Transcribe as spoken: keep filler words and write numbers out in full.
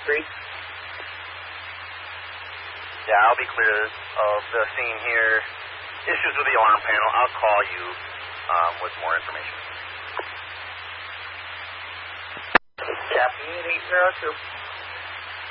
Three. Yeah, I'll be clear of the scene here. Issues with the alarm panel. I'll call you um, with more information. Captain eight zero two.